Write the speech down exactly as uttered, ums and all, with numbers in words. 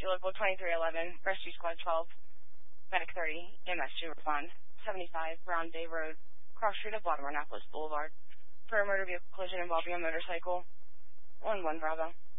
your local twenty-three eleven, Rescue Squad twelve, Medic thirty, E M S to respond. seventy-five, Brown Bay Road, cross street of Baltimore Annapolis Boulevard, for a motor vehicle collision involving a motorcycle. one one Bravo.